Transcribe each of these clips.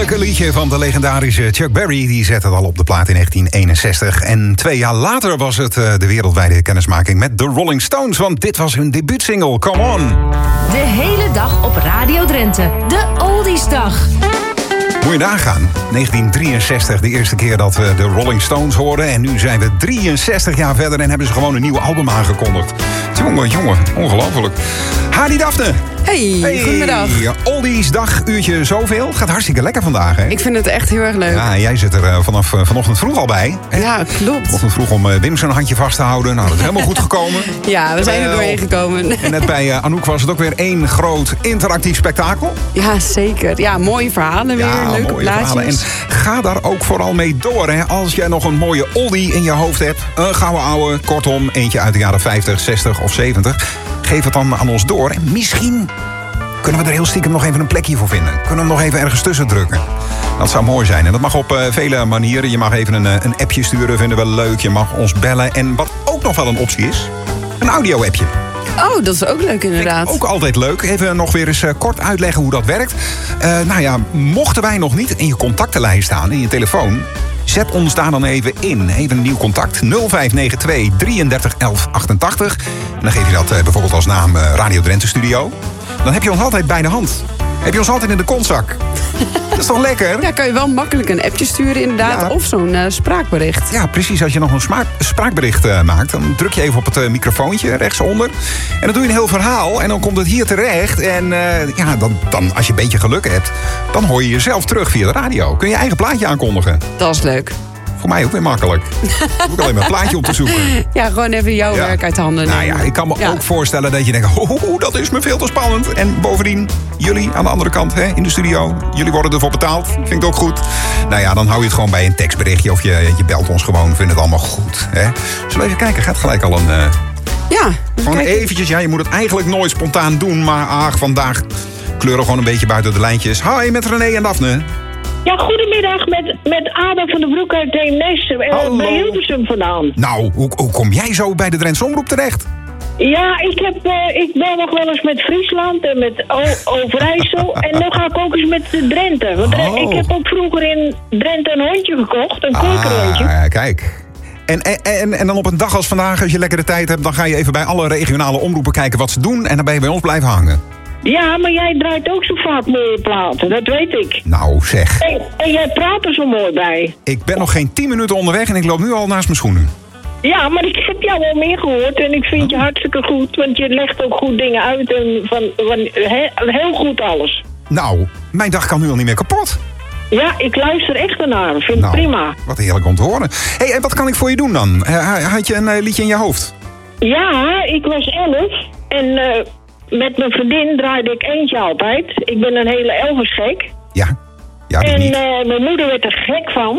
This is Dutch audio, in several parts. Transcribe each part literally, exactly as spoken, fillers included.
Heerlijke liedje van de legendarische Chuck Berry. Die zette het al op de plaat in negentien eenenzestig. En twee jaar later was het uh, de wereldwijde kennismaking met de Rolling Stones. Want dit was hun debuutsingle, Come On. De hele dag op Radio Drenthe. De Oldiesdag. Moet je nagaan. negentien drieënzestig, de eerste keer dat we de Rolling Stones hoorden. En nu zijn we drieënzestig jaar verder en hebben ze gewoon een nieuw album aangekondigd. Jongen, jongen, ongelooflijk. Hadi Daphne. Hey, hey, goedemiddag. Oldiesdag, uurtje zoveel. Het gaat hartstikke lekker vandaag, hè? Ik vind het echt heel erg leuk. Ja, jij zit er uh, vanaf uh, vanochtend vroeg al bij. Hè? Ja, klopt. Vanochtend vroeg om uh, Wim zijn handje vast te houden. Nou, dat is helemaal goed gekomen. Ja, we zijn er doorheen gekomen. En net bij uh, Anouk was het ook weer één groot interactief spektakel. Ja, zeker. Ja, mooie verhalen weer, ja, leuke mooie plaatjes. Verhalen. En ga daar ook vooral mee door, hè. Als jij nog een mooie oldie in je hoofd hebt. Een gouden ouwe, kortom, eentje uit de jaren vijftig, zestig of zeventig. Geef het dan aan ons door. En misschien kunnen we er heel stiekem nog even een plekje voor vinden. Kunnen we hem nog even ergens tussen drukken. Dat zou mooi zijn. En dat mag op uh, vele manieren. Je mag even een, een appje sturen, vinden we leuk. Je mag ons bellen. En wat ook nog wel een optie is, een audio-appje. Oh, dat is ook leuk inderdaad. Ook altijd leuk. Even nog weer eens uh, kort uitleggen hoe dat werkt. Uh, nou ja, mochten wij nog niet in je contactenlijst staan, in je telefoon, zet ons daar dan even in. Even een nieuw contact. nul vijf negen twee drieëndertig elf achtentachtig. En dan geef je dat uh, bijvoorbeeld als naam uh, Radio Drenthe Studio. Dan heb je ons altijd bij de hand. Heb je ons altijd in de kontzak. Dat is toch lekker? Ja, kan je wel makkelijk een appje sturen inderdaad. Ja. Of zo'n uh, spraakbericht. Ja, precies. Als je nog een smaak, spraakbericht uh, maakt, dan druk je even op het uh, microfoontje rechtsonder. En dan doe je een heel verhaal. En dan komt het hier terecht. En uh, ja, dan, dan, als je een beetje geluk hebt, dan hoor je jezelf terug via de radio. Kun je je eigen plaatje aankondigen. Dat is leuk. Voor mij ook weer makkelijk. Dan moet ik alleen maar een plaatje op te zoeken. Ja, gewoon even jouw ja. werk uit handen nemen. Nou ja, ik kan me ja. ook voorstellen dat je denkt, oh, dat is me veel te spannend. En bovendien, jullie aan de andere kant, hè, in de studio, jullie worden ervoor betaald. Vind ik ook goed. Nou ja, dan hou je het gewoon bij een tekstberichtje of je, je belt ons gewoon, vind het allemaal goed. Hè. Zullen we even kijken, gaat gelijk al een... Uh, ja. Gewoon kijken. Eventjes, ja, je moet het eigenlijk nooit spontaan doen, maar ach, vandaag kleuren we gewoon een beetje buiten de lijntjes. Hi, met René en Daphne. Ja, goedemiddag met, met Ada van der Broek uit Eemnes. Bij Hilversum vandaan. Nou, hoe, hoe kom jij zo bij de Drentse Omroep terecht? Ja, ik, heb, uh, ik ben nog wel eens met Friesland en met o- Overijssel. En nu ga ik ook eens met Drenthe. Want oh. ik heb ook vroeger in Drenthe een hondje gekocht, een keukenhondje. Ah, kijk. En, en, en dan op een dag als vandaag, als je lekkere tijd hebt, dan ga je even bij alle regionale omroepen kijken wat ze doen. En dan ben je bij ons blijven hangen. Ja, maar jij draait ook zo vaak mooie platen, dat weet ik. Nou, zeg. En, en jij praat er zo mooi bij. Ik ben nog geen tien minuten onderweg en ik loop nu al naast mijn schoenen. Ja, maar ik heb jou wel meer gehoord en ik vind je hartstikke goed, want je legt ook goed dingen uit en van, van he, heel goed alles. Nou, mijn dag kan nu al niet meer kapot. Ja, ik luister echt ernaar, vind nou, het prima. Wat heerlijk om te horen. Hé, hey, en wat kan ik voor je doen dan? Uh, had je een uh, liedje in je hoofd? Ja, ik was elf en... Uh, Met mijn vriendin draaide ik eentje altijd. Ik ben een hele Elvis-gek. Ja, ja En niet. Uh, mijn moeder werd er gek van.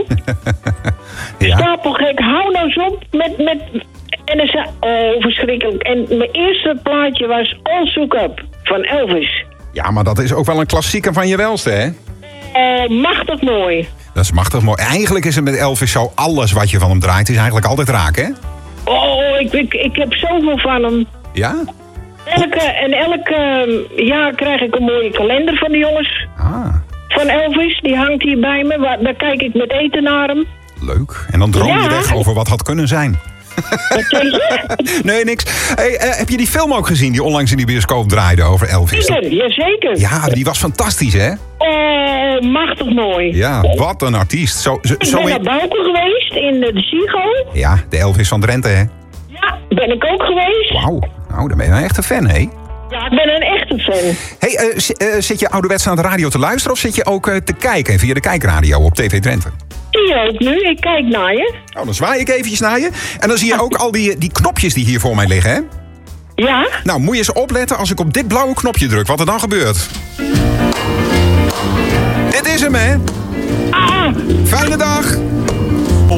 Ja. Stapelgek, hou nou eens op met... met... En dan zei, oh, verschrikkelijk. En mijn eerste plaatje was All Shook Up van Elvis. Ja, maar dat is ook wel een klassieker van je welste, hè? Uh, machtig mooi. Dat is machtig mooi. Eigenlijk is het met Elvis zo, alles wat je van hem draait is eigenlijk altijd raak, hè? Oh, ik, ik, ik heb zoveel van hem. Ja? Elke, en elk uh, jaar krijg ik een mooie kalender van de jongens. Ah. Van Elvis, die hangt hier bij me. Waar, daar kijk ik met eten naar hem. Leuk. En dan droom je ja. weg over wat had kunnen zijn. Wat zeg je? Nee, niks. Hey, uh, heb je die film ook gezien die onlangs in die bioscoop draaide over Elvis? Zeker, jazeker. Ja, die was fantastisch, hè? Oh, machtig mooi. Ja, wat een artiest. Zo, zo, ik zo ben in... naar Bouken geweest in de Sigo. Ja, de Elvis van Drenthe, hè? Ja, ben ik ook geweest. Wauw, nou, dan ben je een echte fan, hè? Ja, ik ben een echte fan. Hey, uh, z- uh, zit je ouderwets aan de radio te luisteren of zit je ook uh, te kijken via de kijkradio op T V Drenthe? Zie je ook nu, ik kijk naar je. Nou, dan zwaai ik eventjes naar je. En dan zie je ook al die, die knopjes die hier voor mij liggen, hè? Ja? Nou, moet je eens opletten als ik op dit blauwe knopje druk, wat er dan gebeurt. Dit is hem, hè? Ah! Fijne dag!